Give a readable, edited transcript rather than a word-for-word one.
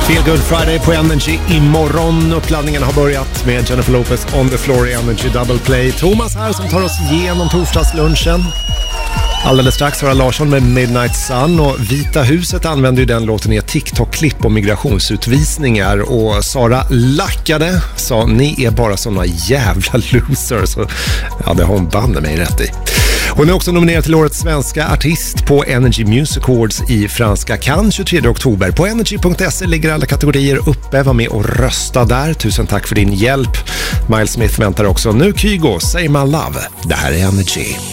Feel Good Friday på Energy imorgon. Uppladdningen har börjat med Jennifer Lopez On the Floor i Energy Double Play. Thomas här som tar oss igenom torsdagslunchen. Alldeles strax Sara Larsson med Midnight Sun, och Vita huset använder ju den låten i ett TikTok-klipp om migrationsutvisningar, och Sara lackade, sa ni är bara såna jävla losers. Ja, det har hon banne mig rätt i. Hon är också nominerad till årets svenska artist på Energy Music Awards i franska Cannes 23 oktober. På energy.se ligger alla kategorier uppe. Var med och rösta där. Tusen tack för din hjälp. Miles Smith väntar också. Nu Kygo, Say My Love. Det här är Energy.